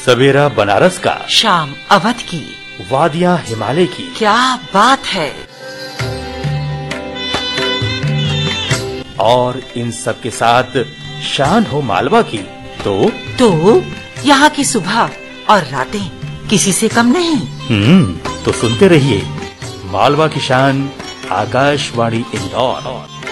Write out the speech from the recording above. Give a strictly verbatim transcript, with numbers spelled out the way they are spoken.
सवेरा बनारस का, शाम अवध की, वादियां हिमालय की। क्या बात है। और इन सब के साथ शान हो मालवा की, तो तो यहाँ की सुबह और रातें किसी से कम नहीं। हम्म तो सुनते रहिए मालवा की शान, आकाशवाणी इंदौर।